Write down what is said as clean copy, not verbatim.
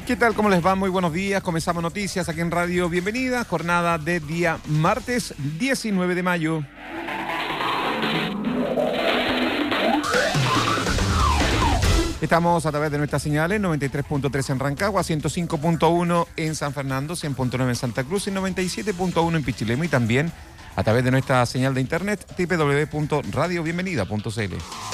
¿Qué tal? ¿Cómo les va? Muy buenos días. Comenzamos noticias aquí en Radio Bienvenida. Jornada de día martes 19 de mayo. Estamos a través de nuestras señales 93.3 en Rancagua, 105.1 en San Fernando, 100.9 en Santa Cruz y 97.1 en Pichilemu, y también a través de nuestra señal de internet www.radiobienvenida.cl.